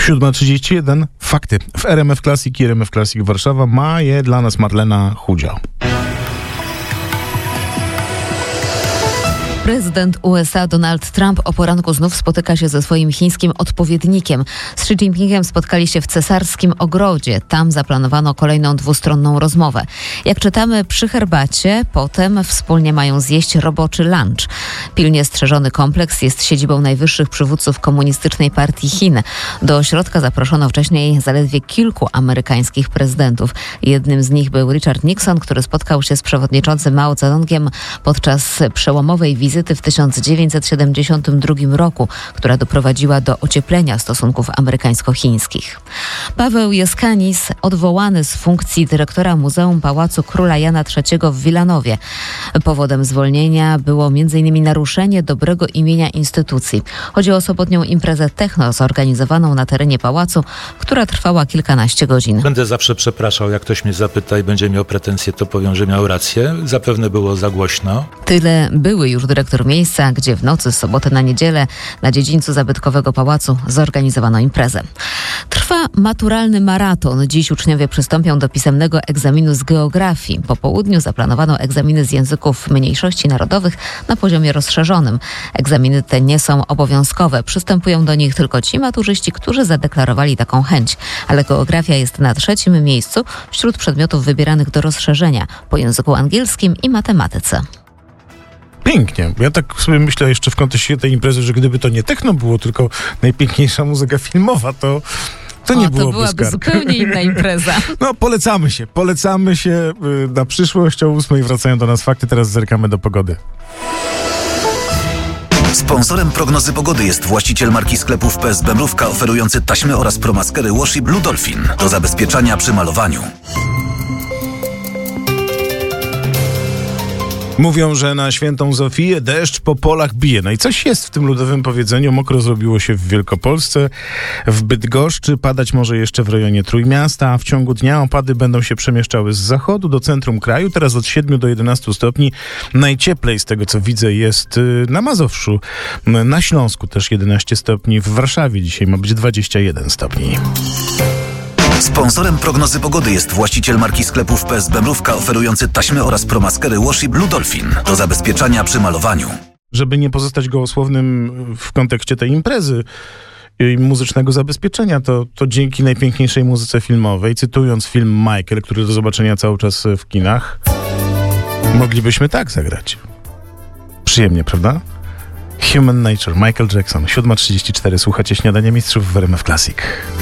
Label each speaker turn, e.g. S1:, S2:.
S1: 7:31. Fakty. W RMF Classic i RMF Classic Warszawa ma je dla nas Marlena Chudział.
S2: Prezydent USA Donald Trump o poranku znów spotyka się ze swoim chińskim odpowiednikiem. Z Xi Jinpingiem spotkali się w Cesarskim Ogrodzie. Tam zaplanowano kolejną dwustronną rozmowę. Jak czytamy przy herbacie, potem wspólnie mają zjeść roboczy lunch. Pilnie strzeżony kompleks jest siedzibą najwyższych przywódców Komunistycznej Partii Chin. Do ośrodka zaproszono wcześniej zaledwie kilku amerykańskich prezydentów. Jednym z nich był Richard Nixon, który spotkał się z przewodniczącym Mao Zedongiem podczas przełomowej wizyty w 1972 roku, która doprowadziła do ocieplenia stosunków amerykańsko-chińskich. Paweł Jeskanis odwołany z funkcji dyrektora Muzeum Pałacu Króla Jana III w Wilanowie. Powodem zwolnienia było m.in. naruszenie dobrego imienia instytucji. Chodzi o sobotnią imprezę techno zorganizowaną na terenie pałacu, która trwała kilkanaście godzin.
S3: Będę zawsze przepraszał, jak ktoś mnie zapyta i będzie miał pretensje, to powiem, że miał rację. Zapewne było za głośno.
S2: Tyle były już dyrektor miejsca, gdzie w nocy z soboty na niedzielę na dziedzińcu zabytkowego pałacu zorganizowano imprezę. Trwa maturalny maraton. Dziś uczniowie przystąpią do pisemnego egzaminu z geografii. Po południu zaplanowano egzaminy z języków mniejszości narodowych na poziomie rozszerzonym. Egzaminy te nie są obowiązkowe. Przystępują do nich tylko ci maturzyści, którzy zadeklarowali taką chęć. Ale geografia jest na 3. miejscu wśród przedmiotów wybieranych do rozszerzenia po języku angielskim i matematyce.
S1: Pięknie. Ja tak sobie myślę jeszcze w kontekście tej imprezy, że gdyby to nie techno było, tylko najpiękniejsza muzyka filmowa, to nie byłoby
S2: byłaby zupełnie inna impreza.
S1: No, polecamy się na przyszłość. O 8:00 wracają do nas fakty. Teraz zerkamy do pogody.
S4: Sponsorem prognozy pogody jest właściciel marki sklepów PSB Mrówka, oferujący taśmy oraz promaskery Washi Blue Dolphin do zabezpieczania przy malowaniu.
S1: Mówią, że na Świętą Zofię deszcz po polach bije. No i coś jest w tym ludowym powiedzeniu. Mokro zrobiło się w Wielkopolsce, w Bydgoszczy, padać może jeszcze w rejonie Trójmiasta, a w ciągu dnia opady będą się przemieszczały z zachodu do centrum kraju. Teraz od 7 do 11 stopni. Najcieplej z tego, co widzę, jest na Mazowszu. Na Śląsku też 11 stopni. W Warszawie dzisiaj ma być 21 stopni.
S4: Sponsorem prognozy pogody jest właściciel marki sklepów PSB Mrówka, oferujący taśmy oraz promaskery Washi Blue Dolphin do zabezpieczania przy malowaniu.
S1: Żeby nie pozostać gołosłownym w kontekście tej imprezy i muzycznego zabezpieczenia, to dzięki najpiękniejszej muzyce filmowej, cytując film Michael, który do zobaczenia cały czas w kinach, moglibyśmy tak zagrać. Przyjemnie, prawda? Human Nature, Michael Jackson, 7:34. Słuchacie Śniadania Mistrzów w RMF Classic.